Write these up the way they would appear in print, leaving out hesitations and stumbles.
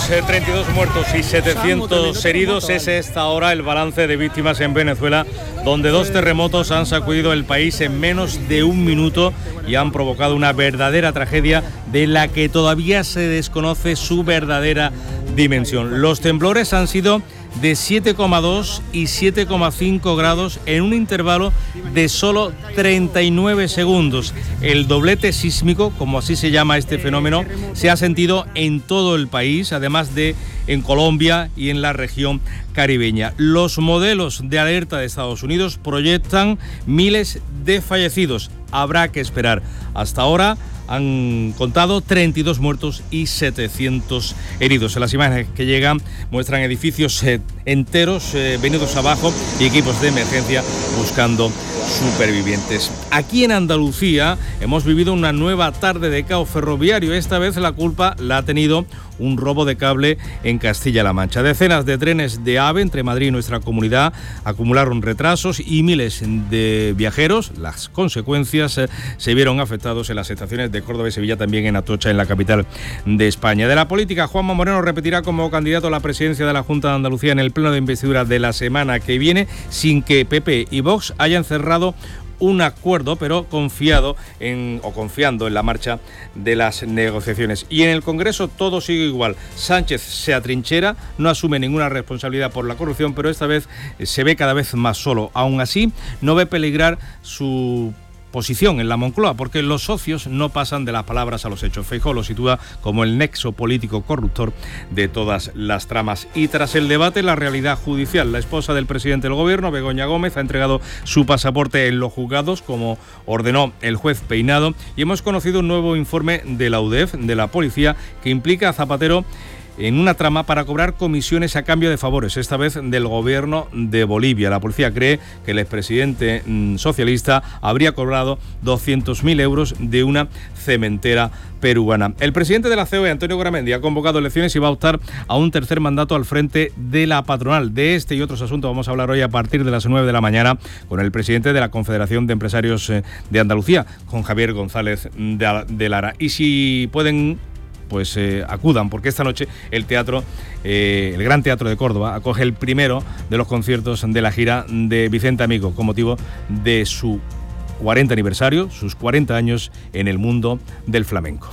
32 muertos y 700 heridos es esta hora el balance de víctimas en Venezuela, donde 2 terremotos han sacudido el país en menos de un minuto y han provocado una verdadera tragedia de la que todavía se desconoce su verdadera dimensión. Los temblores han sido de 7,2 y 7,5 grados en un intervalo de solo 39 segundos. El doblete sísmico, como así se llama este fenómeno, se ha sentido en todo el país, además de en Colombia y en la región caribeña. Los modelos de alerta de Estados Unidos proyectan miles de fallecidos. Habrá que esperar. Hasta ahora han contado 32 muertos y 700 heridos. Las imágenes que llegan muestran edificios enteros venidos abajo y equipos de emergencia buscando supervivientes. Aquí en Andalucía hemos vivido una nueva tarde de caos ferroviario. Esta vez la culpa la ha tenido un robo de cable en Castilla-La Mancha. Decenas de trenes de AVE entre Madrid y nuestra comunidad acumularon retrasos y miles de viajeros. Las consecuencias se vieron afectados en las estaciones de Córdoba y Sevilla, también en Atocha, en la capital de España. De la política, Juanma Moreno repetirá como candidato a la presidencia de la Junta de Andalucía en el pleno de investidura de la semana que viene, sin que PP y Vox hayan cerrado un acuerdo, pero confiando en la marcha de las negociaciones. Y en el Congreso todo sigue igual. Sánchez se atrinchera, no asume ninguna responsabilidad por la corrupción, pero esta vez se ve cada vez más solo. Aún así, no ve peligrar su posición en la Moncloa, porque los socios no pasan de las palabras a los hechos. Feijóo lo sitúa como el nexo político corruptor de todas las tramas. Y tras el debate, la realidad judicial. La esposa del presidente del gobierno, Begoña Gómez, ha entregado su pasaporte en los juzgados, como ordenó el juez Peinado, y hemos conocido un nuevo informe de la UDEF, de la policía, que implica a Zapatero en una trama para cobrar comisiones a cambio de favores, esta vez del gobierno de Bolivia. La policía cree que el expresidente socialista habría cobrado 200.000 euros de una cementera peruana. El presidente de la COE, Antonio Garamendi, ha convocado elecciones y va a optar a un tercer mandato al frente de la patronal. De este y otros asuntos vamos a hablar hoy a partir de las 9 de la mañana con el presidente de la Confederación de Empresarios de Andalucía, con Javier González de Lara. Y si pueden, pues acudan, porque esta noche el Gran Teatro de Córdoba acoge el primero de los conciertos de la gira de Vicente Amigo, con motivo de su 40 aniversario, sus 40 años en el mundo del flamenco.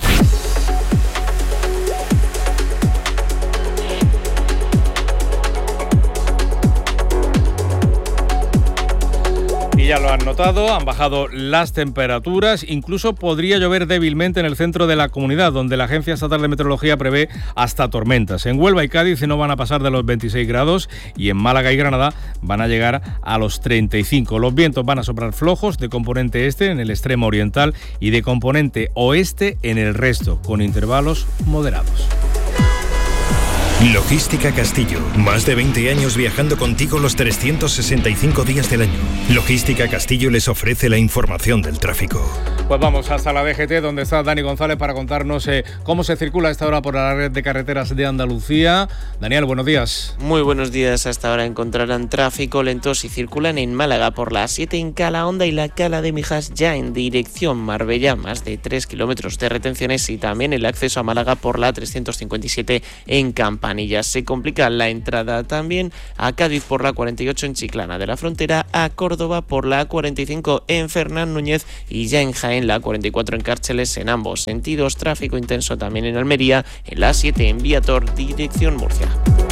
Y ya lo han notado, han bajado las temperaturas, incluso podría llover débilmente en el centro de la comunidad, donde la Agencia Estatal de Meteorología prevé hasta tormentas. En Huelva y Cádiz no van a pasar de los 26 grados y en Málaga y Granada van a llegar a los 35. Los vientos van a soplar flojos de componente este en el extremo oriental y de componente oeste en el resto, con intervalos moderados. Logística Castillo. Más de 20 años viajando contigo los 365 días del año. Logística Castillo les ofrece la información del tráfico. Pues vamos hasta la DGT, donde está Dani González para contarnos cómo se circula a esta hora por la red de carreteras de Andalucía. Daniel, buenos días. Muy buenos días. Hasta ahora encontrarán tráfico lento si circulan en Málaga por la A7 en Cala Honda y la Cala de Mijas ya en dirección Marbella. Más de 3 kilómetros de retenciones y también el acceso a Málaga por la 357 en Campanillas. Se complica la entrada también a Cádiz por la 48 en Chiclana de la Frontera, a Córdoba por la 45 en Fernán Núñez y ya en Jaén la 44 en Cárceles. En ambos sentidos, tráfico intenso también en Almería, en la 7 en Viator, dirección Murcia.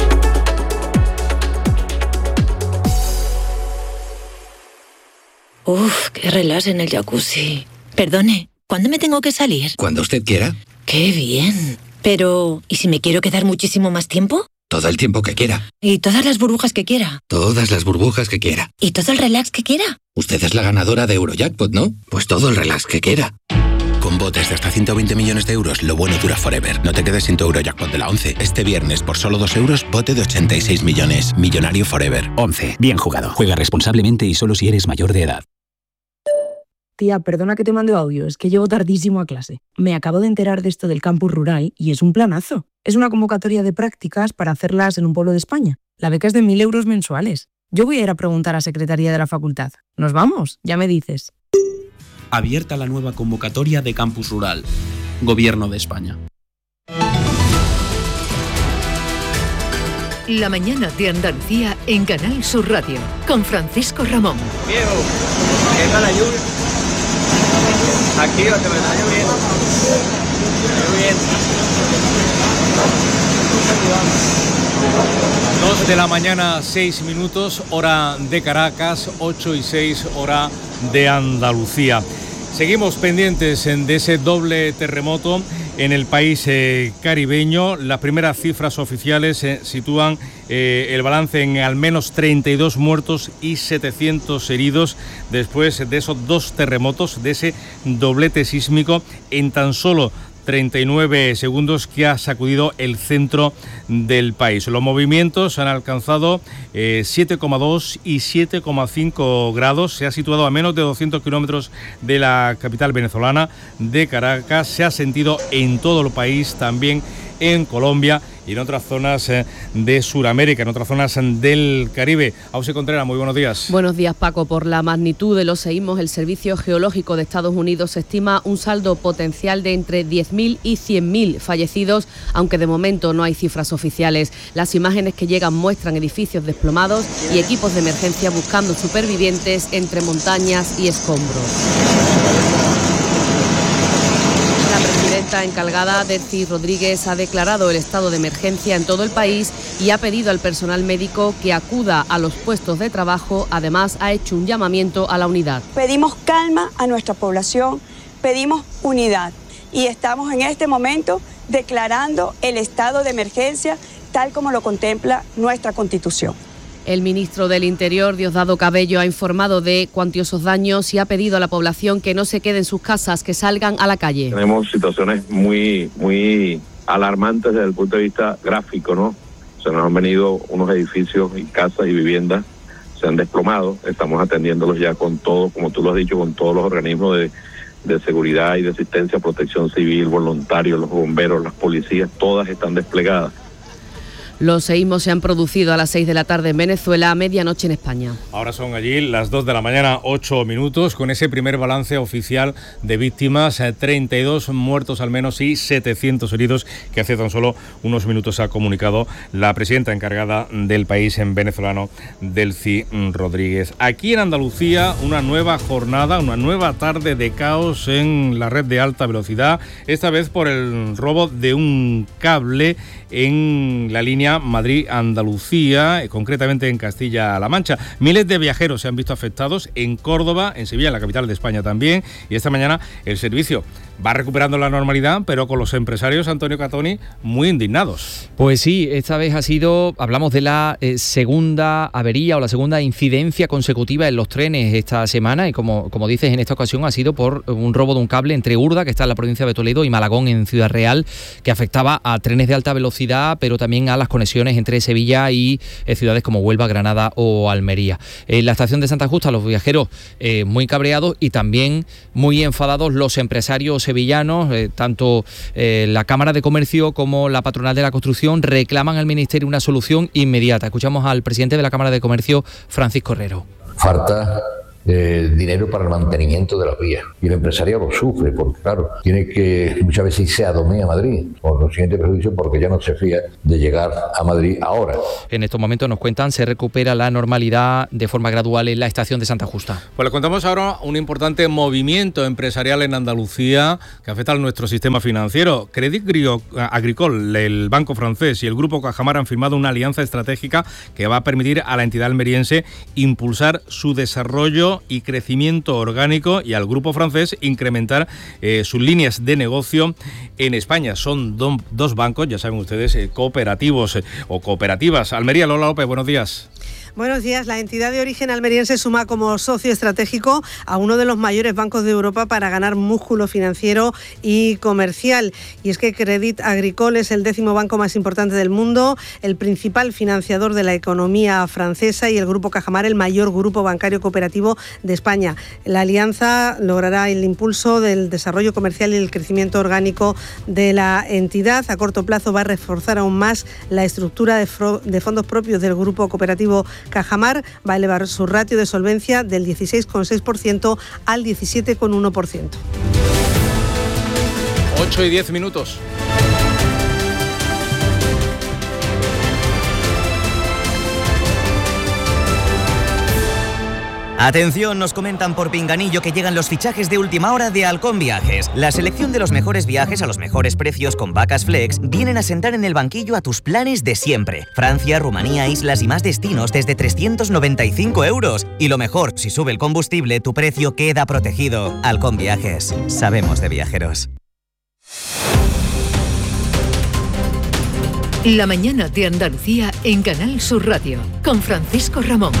Uf, qué relax en el jacuzzi. Perdone, ¿cuándo me tengo que salir? Cuando usted quiera. ¡Qué bien! Pero, ¿y si me quiero quedar muchísimo más tiempo? Todo el tiempo que quiera. ¿Y todas las burbujas que quiera? Todas las burbujas que quiera. ¿Y todo el relax que quiera? Usted es la ganadora de Eurojackpot, ¿no? Pues todo el relax que quiera. Con botes de hasta 120 millones de euros, lo bueno dura forever. No te quedes sin tu Eurojackpot de la 11. Este viernes, por solo 2 euros, bote de 86 millones. Millonario forever. 11. Bien jugado. Juega responsablemente y solo si eres mayor de edad. Tía, perdona que te mande audio, es que llego tardísimo a clase. Me acabo de enterar de esto del campus rural y es un planazo. Es una convocatoria de prácticas para hacerlas en un pueblo de España. La beca es de 1.000 euros mensuales. Yo voy a ir a preguntar a Secretaría de la Facultad. ¿Nos vamos? Ya me dices. Abierta la nueva convocatoria de campus rural. Gobierno de España. La mañana de Andalucía en Canal Sur Radio, con Francisco Ramón. Viejo, ¿qué tal la lluvia? Aquí te me está lloviendo. Está lloviendo. 2 de la mañana, 6 minutos, hora de Caracas, 8 y 6, hora de Andalucía. Seguimos pendientes de ese doble terremoto en el país caribeño. Las primeras cifras oficiales sitúan el balance en al menos 32 muertos y 700 heridos después de esos dos terremotos, de ese doblete sísmico en tan solo 39 segundos que ha sacudido el centro del país. Los movimientos han alcanzado 7,2 y 7,5 grados. Se ha situado a menos de 200 kilómetros de la capital venezolana, de Caracas. Se ha sentido en todo el país, también en Colombia y en otras zonas de Sudamérica, en otras zonas del Caribe. Ausi Contreras, muy buenos días. Buenos días, Paco. Por la magnitud de los seísmos, el Servicio Geológico de Estados Unidos estima un saldo potencial de entre 10.000 y 100.000 fallecidos, aunque de momento no hay cifras oficiales. Las imágenes que llegan muestran edificios desplomados y equipos de emergencia buscando supervivientes entre montañas y escombros. La presidenta encargada, Delcy Rodríguez, ha declarado el estado de emergencia en todo el país y ha pedido al personal médico que acuda a los puestos de trabajo. Además, ha hecho un llamamiento a la unidad. Pedimos calma a nuestra población, pedimos unidad y estamos en este momento declarando el estado de emergencia tal como lo contempla nuestra Constitución. El ministro del Interior, Diosdado Cabello, ha informado de cuantiosos daños y ha pedido a la población que no se quede en sus casas, que salgan a la calle. Tenemos situaciones muy alarmantes desde el punto de vista gráfico, ¿no? Se nos han venido unos edificios y casas y viviendas, se han desplomado. Estamos atendiéndolos ya con todo, como tú lo has dicho, con todos los organismos de seguridad y de asistencia, protección civil, voluntarios, los bomberos, las policías, todas están desplegadas. Los seísmos se han producido a las 6 de la tarde en Venezuela, a medianoche en España. Ahora son allí las 2 de la mañana, 8 minutos, con ese primer balance oficial de víctimas, 32 muertos al menos y 700 heridos, que hace tan solo unos minutos ha comunicado la presidenta encargada del país en venezolano, Delcy Rodríguez. Aquí en Andalucía, una nueva jornada, una nueva tarde de caos en la red de alta velocidad, esta vez por el robo de un cable en la línea Madrid-Andalucía, concretamente en Castilla-La Mancha. Miles de viajeros se han visto afectados en Córdoba, en Sevilla, la capital de España también, y esta mañana el servicio va recuperando la normalidad, pero con los empresarios, Antonio Catoni, muy indignados. Pues sí, esta vez hablamos de la segunda avería o la segunda incidencia consecutiva en los trenes esta semana, y como dices, en esta ocasión ha sido por un robo de un cable entre Urda, que está en la provincia de Toledo, y Malagón, en Ciudad Real, que afectaba a trenes de alta velocidad, pero también a las conexiones entre Sevilla y ciudades como Huelva, Granada o Almería. En la estación de Santa Justa, los viajeros muy cabreados y también muy enfadados los empresarios sevillanos, tanto la Cámara de Comercio como la Patronal de la Construcción reclaman al Ministerio una solución inmediata. Escuchamos al presidente de la Cámara de Comercio, Francisco Herrero. Falta dinero para el mantenimiento de las vías. Y el empresariado lo sufre, porque claro, tiene que muchas veces irse a dormir a Madrid, con los siguientes perjuicios, porque ya no se fía de llegar a Madrid ahora. En estos momentos, nos cuentan, se recupera la normalidad de forma gradual en la estación de Santa Justa. Pues les contamos ahora un importante movimiento empresarial en Andalucía que afecta a nuestro sistema financiero. Crédit Agricole, el banco francés y el grupo Cajamar han firmado una alianza estratégica que va a permitir a la entidad almeriense impulsar su desarrollo y crecimiento orgánico, y al grupo francés incrementar sus líneas de negocio en España. Son dos bancos, ya saben ustedes, cooperativos o cooperativas. Almería, Lola López, buenos días. Buenos días. La entidad de origen almeriense suma como socio estratégico a uno de los mayores bancos de Europa para ganar músculo financiero y comercial. Y es que Crédit Agricole es el 10º banco más importante del mundo, el principal financiador de la economía francesa, y el Grupo Cajamar, el mayor grupo bancario cooperativo de España. La alianza logrará el impulso del desarrollo comercial y el crecimiento orgánico de la entidad. A corto plazo va a reforzar aún más la estructura de fondos propios del grupo cooperativo Cajamar, va a elevar su ratio de solvencia del 16,6% al 17,1%. 8 y 10 minutos. Atención, nos comentan por Pinganillo que llegan los fichajes de última hora de Halcón Viajes. La selección de los mejores viajes a los mejores precios con vacas flex vienen a sentar en el banquillo a tus planes de siempre. Francia, Rumanía, islas y más destinos desde 395 euros. Y lo mejor, si sube el combustible, tu precio queda protegido. Halcón Viajes. Sabemos de viajeros. La mañana de Andalucía en Canal Sur Radio con Francisco Ramón.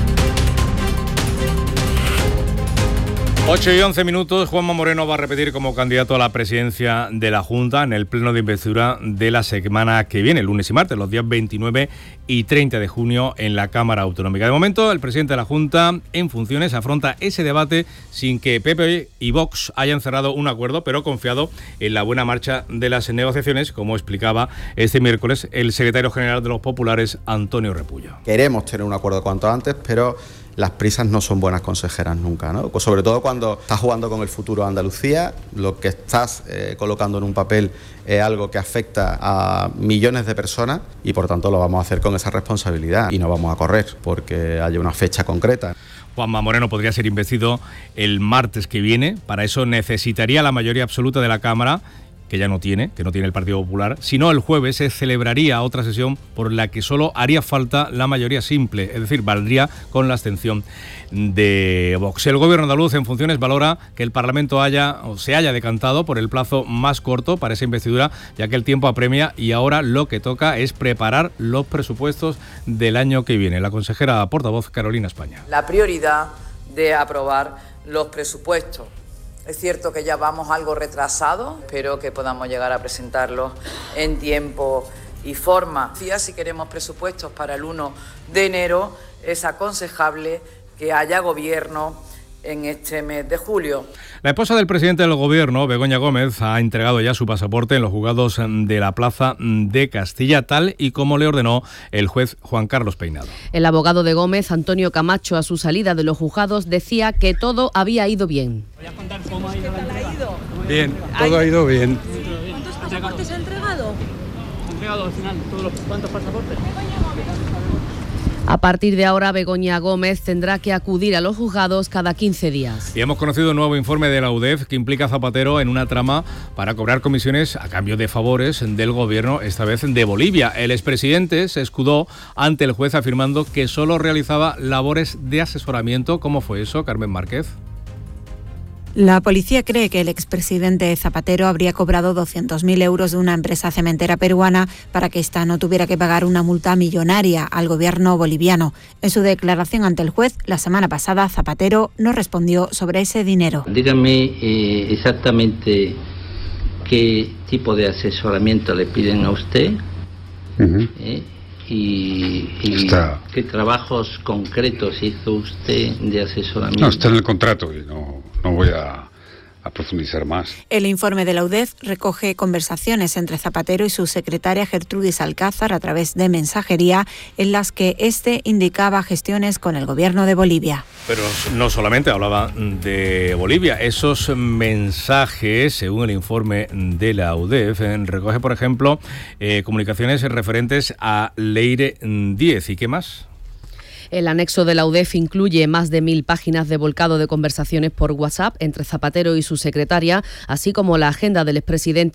8 y 11 minutos, Juanma Moreno va a repetir como candidato a la presidencia de la Junta en el pleno de investidura de la semana que viene, lunes y martes, los días 29 y 30 de junio en la Cámara Autonómica. De momento, el presidente de la Junta en funciones afronta ese debate sin que PP y Vox hayan cerrado un acuerdo, pero confiado en la buena marcha de las negociaciones, como explicaba este miércoles el secretario general de los Populares, Antonio Repullo. Queremos tener un acuerdo cuanto antes, pero las prisas no son buenas consejeras nunca, ¿no? Sobre todo cuando estás jugando con el futuro de Andalucía, lo que estás colocando en un papel es algo que afecta a millones de personas y por tanto lo vamos a hacer con esa responsabilidad y no vamos a correr porque haya una fecha concreta. Juanma Moreno podría ser investido el martes que viene, para eso necesitaría la mayoría absoluta de la Cámara, que no tiene el Partido Popular, sino el jueves se celebraría otra sesión por la que solo haría falta la mayoría simple, es decir, valdría con la abstención de Vox. El gobierno andaluz en funciones valora que el Parlamento se haya decantado por el plazo más corto para esa investidura, ya que el tiempo apremia y ahora lo que toca es preparar los presupuestos del año que viene. La consejera portavoz Carolina España. La prioridad de aprobar los presupuestos. Es cierto que ya vamos algo retrasados, espero que podamos llegar a presentarlos en tiempo y forma. Si queremos presupuestos para el 1 de enero, es aconsejable que haya gobierno en este mes de julio. La esposa del presidente del gobierno, Begoña Gómez, ha entregado ya su pasaporte en los juzgados de la Plaza de Castilla, tal y como le ordenó el juez Juan Carlos Peinado. El abogado de Gómez, Antonio Camacho, a su salida de los juzgados, decía que todo había ido bien. ¿Voy a contar cómo ha ido la entrega? Bien, todo ha ido bien. ¿Cuántos pasaportes ha entregado? Ha entregado al final ¿cuántos pasaportes? A partir de ahora, Begoña Gómez tendrá que acudir a los juzgados cada 15 días. Y hemos conocido un nuevo informe de la UDEF que implica a Zapatero en una trama para cobrar comisiones a cambio de favores del gobierno, esta vez de Bolivia. El expresidente se escudó ante el juez afirmando que solo realizaba labores de asesoramiento. ¿Cómo fue eso, Carmen Márquez? La policía cree que el expresidente Zapatero habría cobrado 200.000 euros de una empresa cementera peruana para que ésta no tuviera que pagar una multa millonaria al gobierno boliviano. En su declaración ante el juez la semana pasada, Zapatero no respondió sobre ese dinero. Dígame exactamente qué tipo de asesoramiento le piden a usted. ¿Y qué trabajos concretos hizo usted de asesoramiento? No, está en el contrato y no voy a profundizar más. El informe de la UDEF recoge conversaciones entre Zapatero y su secretaria Gertrudis Alcázar a través de mensajería en las que este indicaba gestiones con el gobierno de Bolivia. Pero no solamente hablaba de Bolivia, esos mensajes, según el informe de la UDEF, recoge, por ejemplo, comunicaciones referentes a Leire Díez. ¿Y qué más? El anexo de la UDEF incluye más de 1.000 páginas de volcado de conversaciones por WhatsApp entre Zapatero y su secretaria, así como la agenda del expresidente